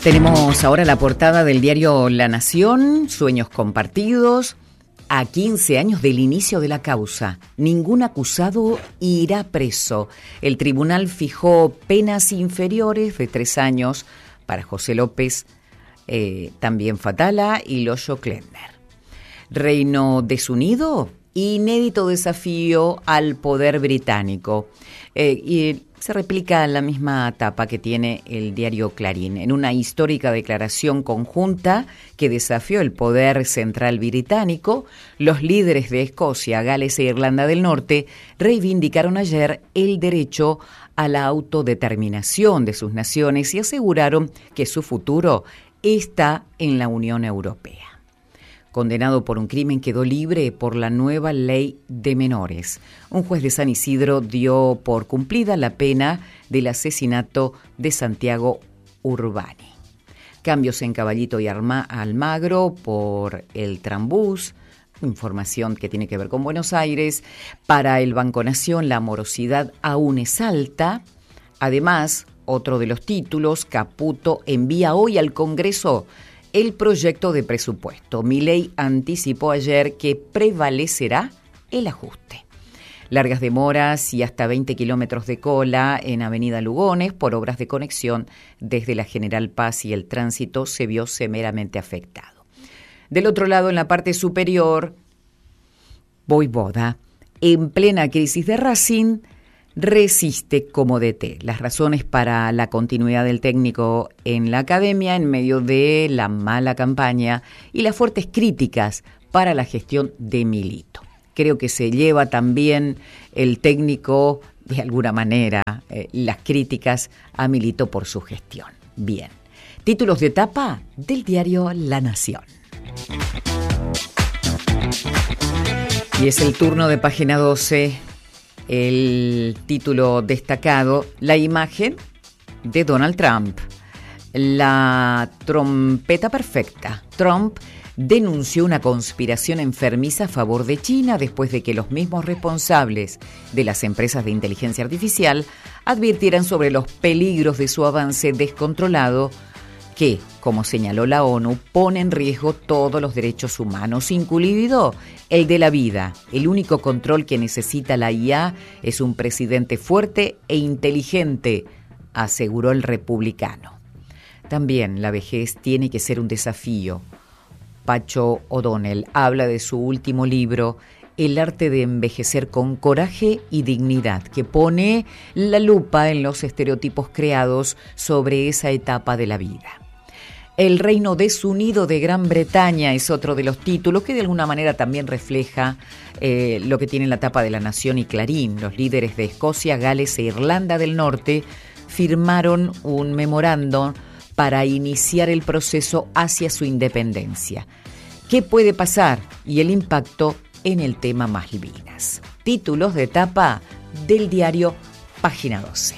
Tenemos ahora la portada del diario La Nación, sueños compartidos. A 15 años del inicio de la causa, ningún acusado irá preso. El tribunal fijó penas inferiores de 3 años para José López, también Fatala y Loyo Klender. Reino desunido, inédito desafío al poder británico. Y se replica la misma tapa que tiene el diario Clarín, en una histórica declaración conjunta que desafió el poder central británico. Los líderes de Escocia, Gales e Irlanda del Norte reivindicaron ayer el derecho a la autodeterminación de sus naciones y aseguraron que su futuro está en la Unión Europea. Condenado por un crimen, quedó libre por la nueva ley de menores. Un juez de San Isidro dio por cumplida la pena del asesinato de Santiago Urbani. Cambios en Caballito y Almagro por el Trambús. Información que tiene que ver con Buenos Aires. Para el Banco Nación, la morosidad aún es alta. Además, otro de los títulos, Caputo envía hoy al Congreso el proyecto de presupuesto. Milei anticipó ayer que prevalecerá el ajuste. Largas demoras y hasta 20 kilómetros de cola en Avenida Lugones por obras de conexión desde la General Paz y el tránsito se vio severamente afectado. Del otro lado, en la parte superior, Voivoda, en plena crisis de Racing, resiste como DT. Las razones para la continuidad del técnico en la academia en medio de la mala campaña y las fuertes críticas para la gestión de Milito. Creo que se lleva también el técnico, de alguna manera, las críticas a Milito por su gestión. Bien. Títulos de tapa del diario La Nación. Y es el turno de página 12. El título destacado, la imagen de Donald Trump. La trompeta perfecta. Trump denunció una conspiración enfermiza a favor de China después de que los mismos responsables de las empresas de inteligencia artificial advirtieran sobre los peligros de su avance descontrolado que, como señaló la ONU, pone en riesgo todos los derechos humanos, incluido el de la vida. El único control que necesita la IA es un presidente fuerte e inteligente, aseguró el republicano. También la vejez tiene que ser un desafío. Pacho O'Donnell habla de su último libro, El arte de envejecer con coraje y dignidad, que pone la lupa en los estereotipos creados sobre esa etapa de la vida. El reino desunido de Gran Bretaña es otro de los títulos que de alguna manera también refleja lo que tiene la tapa de La Nación y Clarín. Los líderes de Escocia, Gales e Irlanda del Norte firmaron un memorándum para iniciar el proceso hacia su independencia. ¿Qué puede pasar? Y el impacto en el tema Malvinas. Títulos de tapa del diario Página 12.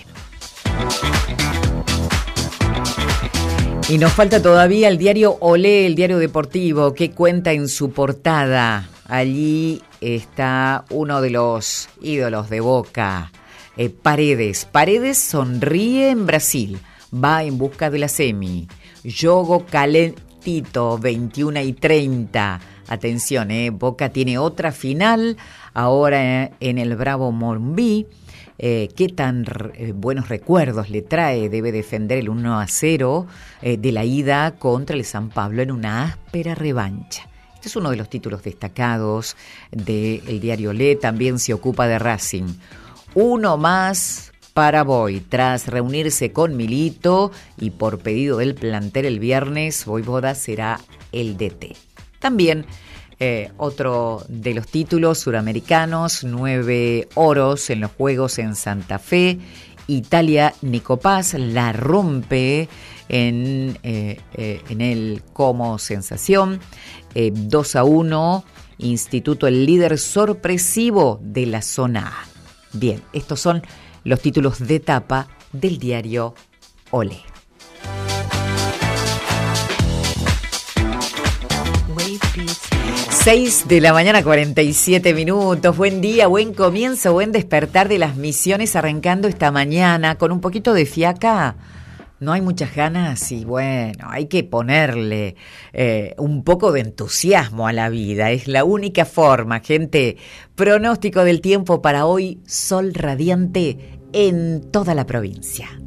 Y nos falta todavía el diario Olé, el diario deportivo, que cuenta en su portada. Allí está uno de los ídolos de Boca, Paredes. Paredes sonríe en Brasil, va en busca de la semi. Jogo calentito, 21:30. Atención, Boca tiene otra final ahora en el Bravo Morumbi. Qué tan buenos recuerdos le trae. Debe defender el 1-0 de la ida contra el San Pablo en una áspera revancha. Este es uno de los títulos destacados del diario Le. También se ocupa de Racing. Uno más para Boy. Tras reunirse con Milito y por pedido del plantel el viernes, Voivoda será el DT. También otro de los títulos suramericanos, 9 oros en los Juegos en Santa Fe. Italia, Nico Paz la rompe en el como sensación. 2-1, Instituto el líder sorpresivo de la zona A. Bien, estos son los títulos de tapa del diario Olé. 6 de la mañana, 47 minutos. Buen día, buen comienzo, buen despertar de las misiones, arrancando esta mañana con un poquito de fiaca No hay muchas ganas y bueno, hay que ponerle un poco de entusiasmo a la vida. Es la única forma, gente. Pronóstico del tiempo para hoy, sol radiante en toda la provincia.